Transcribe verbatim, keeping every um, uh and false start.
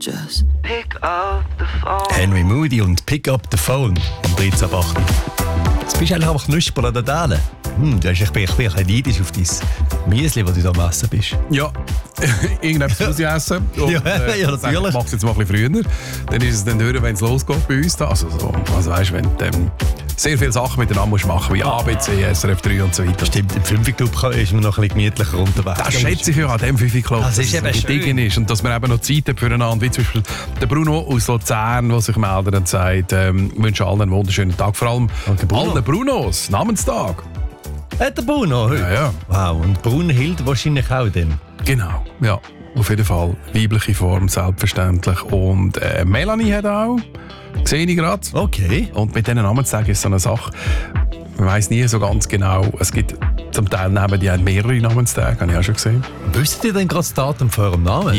Just pick up the phone. Henry Moody und Pick Up the Phone am dreizehn Uhr acht. Jetzt bist du eigentlich einfach knusper an der Dale. Hm, du hast, ich bin, ich bin ein bisschen neidisch auf dein Müsli, das du da am Essen bist. Ja, irgendetwas muss ich essen. Und, Ja, äh, ja, ich natürlich. mache es jetzt mal ein bisschen früher. Dann ist es dann durch, wenn es losgeht bei uns. Da. Also, so, also weißt, wenn du ähm, sehr viele Sachen miteinander musst machen, wie A, B, C, S R F drei und so weiter. Stimmt, im fünf-Club ist man noch ein bisschen gemütlicher unterwegs. Das schätze ich ja an dem fünf-Club, Das ist dass eben es so schön. Ding ist und dass man eben noch Zeit hat füreinander. Wie zum Beispiel der Bruno aus Luzern, der sich meldet und sagt, ähm, ich wünsche allen einen wunderschönen Tag. Vor allem Danke, Bruno. allen Brunos, Namenstag. Hat der Bruno heute? Ja, ja. Wow, und Brunhild wahrscheinlich auch dann. Genau, ja. Auf jeden Fall weibliche Form, selbstverständlich. Und äh, Melanie hat auch, sehe ich gerade. Okay. Und mit diesen Namenstagen ist so eine Sache, man weiss nie so ganz genau. Es gibt zum Teil neben die haben mehrere Namenstage, habe ich auch schon gesehen. Wisst ihr denn gerade das Datum von eurem Namen?